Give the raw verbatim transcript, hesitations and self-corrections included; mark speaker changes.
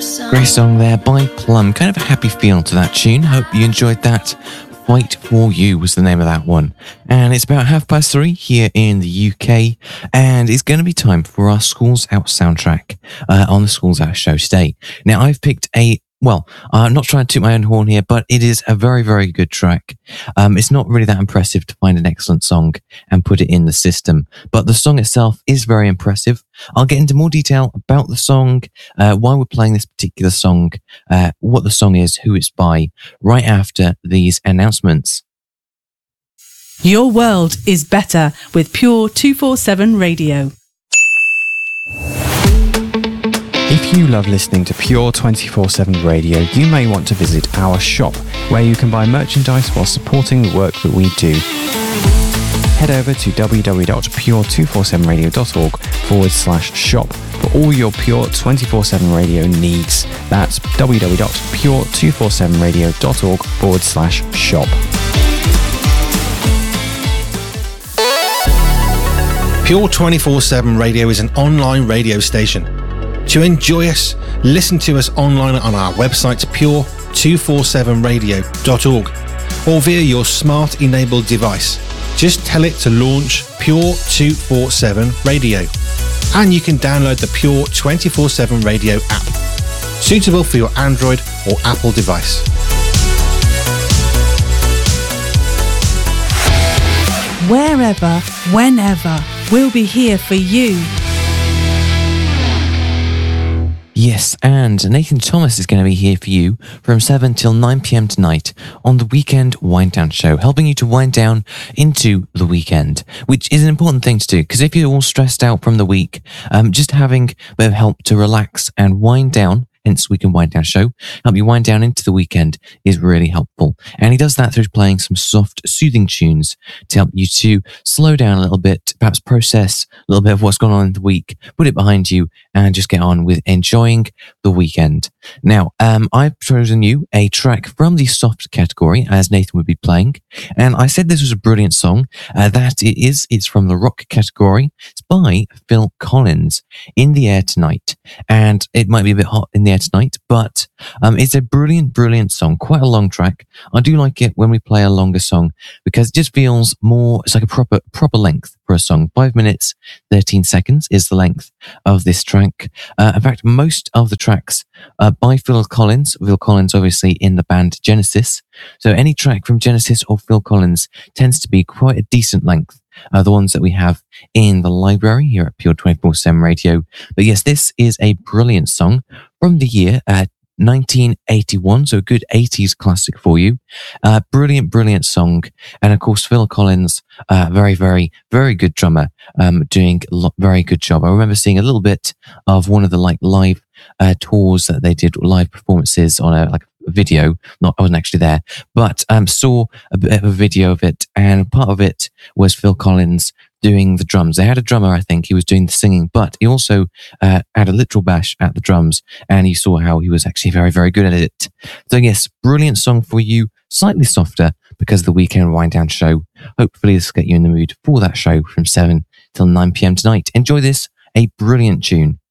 Speaker 1: Great song there by Plum. Kind of a happy feel to that tune. Hope you enjoyed that. Fight for You was the name of that one. And it's about half past three here in the U K. And it's going to be time for our Schools Out soundtrack uh, on the Schools Out show today. Now, I've picked a Well, I'm not trying to toot my own horn here, but it is a very, very good track. Um, it's not really that impressive to find an excellent song and put it in the system, but the song itself is very impressive. I'll get into more detail about the song, uh, why we're playing this particular song, uh, what the song is, who it's by, right after these announcements.
Speaker 2: Your world is better with Pure two forty-seven Radio.
Speaker 3: If you love listening to Pure twenty-four seven Radio, you may want to visit our shop, where you can buy merchandise while supporting the work that we do. Head over to www.pure two forty-seven radio dot org forward slash shop for all your Pure twenty-four seven Radio needs. That's www.pure two forty-seven radio dot org forward slash shop.
Speaker 4: Pure twenty-four seven Radio is an online radio station. To enjoy us, listen to us online on our website pure two forty-seven radio dot org or via your smart enabled device. Just tell it to launch Pure two forty-seven Radio, and you can download the Pure twenty-four seven Radio app, suitable for your Android or Apple device.
Speaker 2: Wherever, whenever, we'll be here for you.
Speaker 1: Yes, and Nathan Thomas is going to be here for you from seven till nine p.m. tonight on the Weekend Wind Down Show, helping you to wind down into the weekend, which is an important thing to do, because if you're all stressed out from the week, um, just having a bit of help to relax and wind down, hence Weekend Wind Down Show, help you wind down into the weekend is really helpful. And he does that through playing some soft, soothing tunes to help you to slow down a little bit, perhaps process a little bit of what's gone on in the week, put it behind you, and just get on with enjoying the weekend. Now, um, I've chosen you a track from the soft category, as Nathan would be playing, and I said this was a brilliant song. Uh, that it is. It's from the rock category. It's by Phil Collins, In the Air Tonight, and it might be a bit hot in the tonight, but um, it's a brilliant, brilliant song. Quite a long track. I do like it when we play a longer song because it just feels more. It's like a proper, proper length for a song. Five minutes, thirteen seconds is the length of this track. Uh, in fact, most of the tracks are by Phil Collins. Phil Collins, obviously, in the band Genesis. So any track from Genesis or Phil Collins tends to be quite a decent length. Uh, the ones that we have in the library here at Pure twenty-four seven Radio. But yes, this is a brilliant song from the year uh, nineteen eighty-one, so a good eighties classic for you. Uh, brilliant, brilliant song. And of course, Phil Collins, uh, very, very, very good drummer, um, doing a lo- very good job. I remember seeing a little bit of one of the like live uh, tours that they did, live performances on a like video. Not, I wasn't actually there, but um, saw a bit of a video of it, and part of it was Phil Collins doing the drums. They had a drummer, I think, he was doing the singing, but he also uh, had a literal bash at the drums, and you saw how he was actually very, very good at it. So yes, brilliant song for you, slightly softer because of the Weekend Wind Down Show. Hopefully this will get you in the mood for that show from seven till nine p.m. tonight. Enjoy this, a brilliant tune.